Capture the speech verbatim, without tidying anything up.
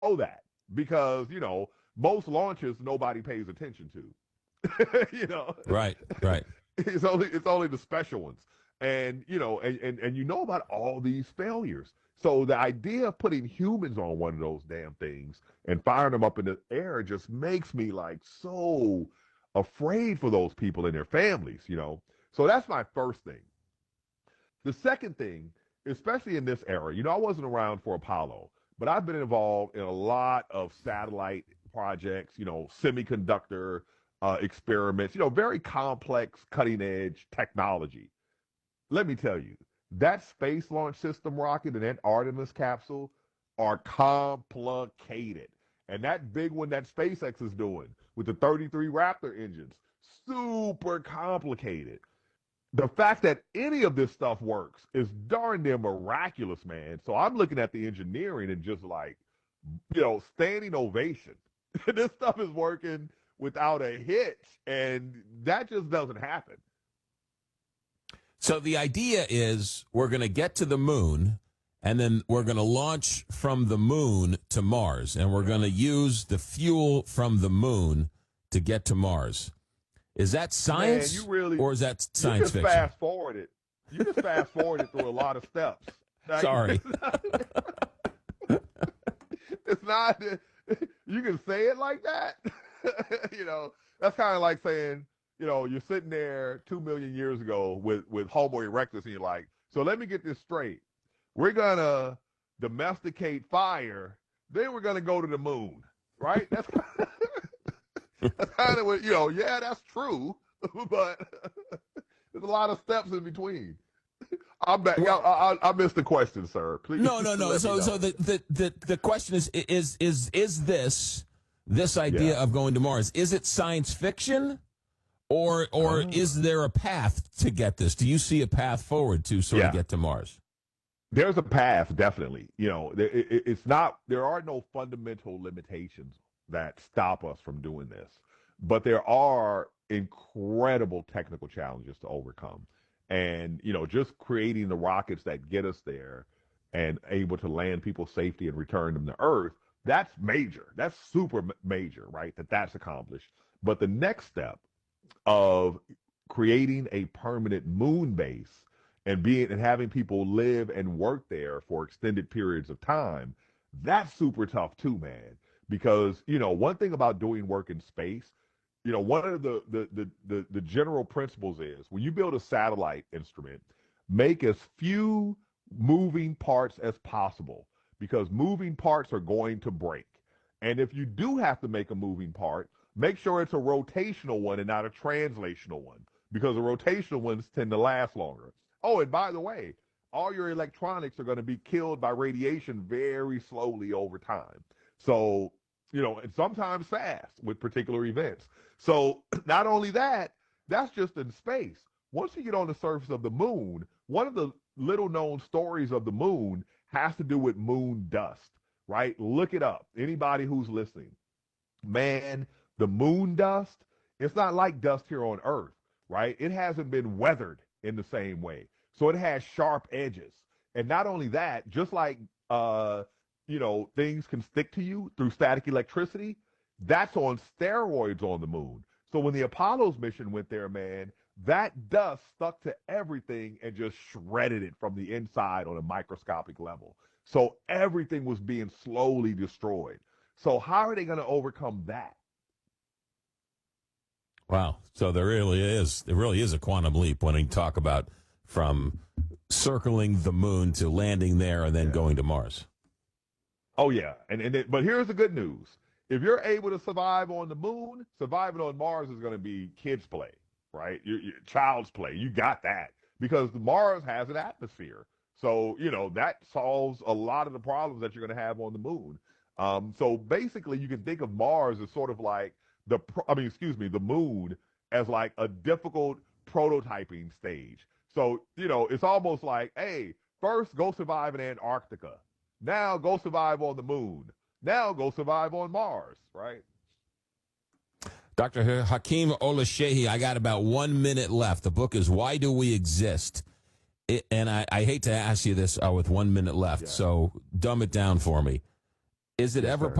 know that because, you know, most launches nobody pays attention to. you know, Right, right. it's only it's only the special ones, and you know, and, and and you know about all these failures. So the idea of putting humans on one of those damn things and firing them up in the air just makes me like so afraid for those people and their families. You know, so that's my first thing. The second thing, especially in this era, you know, I wasn't around for Apollo, but I've been involved in a lot of satellite projects, you know, semiconductor uh, experiments, you know, very complex, cutting edge technology. Let me tell you, that space launch system rocket and that Artemis capsule are complicated. And that big one that SpaceX is doing with the thirty-three Raptor engines, super complicated. The fact that any of this stuff works is darn near miraculous, man. So I'm looking at the engineering and just like, you know, standing ovation. This stuff is working without a hitch, and that just doesn't happen. So the idea is we're going to get to the moon, and then we're going to launch from the moon to Mars, and we're going to use the fuel from the moon to get to Mars. Is that science, Man, you really, or is that you science just fiction? fast forward it. You just fast forward it through a lot of steps. Like, Sorry. It's not, you can say it like that. you know, that's kind of like saying, you know, you're sitting there two million years ago with, with Homo erectus and you're like, so let me get this straight. We're going to domesticate fire. Then we're going to go to the moon, right? That's, that's kind of what, you know, yeah, that's true, but there's a lot of steps in between. I'm back. Well, I, I, I missed the question, sir. Please. No, no, no. So, so the, the, the, the question is, is, is, is this, this idea Yeah. of going to Mars, is it science fiction, or, or Oh. is there a path to get this? Do you see a path forward to sort Yeah. of get to Mars? There's a path, definitely. You know, it, it, it's not. There are no fundamental limitations that stop us from doing this, but there are incredible technical challenges to overcome. And you know, just creating the rockets that get us there and able to land people safety and return them to Earth, that's major. That's super major, right? That that's accomplished. But the next step of creating a permanent moon base and being and having people live and work there for extended periods of time, that's super tough too, man. Because, you know, one thing about doing work in space, you know, one of the the the the, the general principles is when you build a satellite instrument, make as few moving parts as possible because moving parts are going to break. And if you do have to make a moving part, make sure it's a rotational one and not a translational one because the rotational ones tend to last longer. Oh, and by the way, all your electronics are going to be killed by radiation very slowly over time. So, you know, and sometimes fast with particular events. So, not only that, that's just in space. Once you get on the surface of the moon, one of the little known stories of the moon has to do with moon dust, right? Look it up. Anybody who's listening, man, the moon dust, it's not like dust here on Earth, right? It hasn't been weathered in the same way. So it has sharp edges. And not only that, just like uh, you know, things can stick to you through static electricity, that's on steroids on the moon. So when the Apollo's mission went there, man, that dust stuck to everything and just shredded it from the inside on a microscopic level. So everything was being slowly destroyed. So how are they going to overcome that? Wow. So there really is, there really is a quantum leap when you talk about from circling the moon to landing there and then Yeah. going to Mars. Oh yeah, and and it, but here's the good news: if you're able to survive on the moon, surviving on Mars is going to be kids' play, right? Your, your child's play. You got that because Mars has an atmosphere, so you know that solves a lot of the problems that you're going to have on the moon. Um, so basically, you can think of Mars as sort of like the, pro- I mean, excuse me, the moon as like a difficult prototyping stage. So you know, it's almost like, hey, first go survive in Antarctica. Now go survive on the moon. Now go survive on Mars, right? Doctor Hakeem Olashehi, I got about one minute left. The book is Why Do We Exist? It, and I, I hate to ask you this uh, with one minute left, Yeah. so dumb it down for me. Is it Yes, ever sir.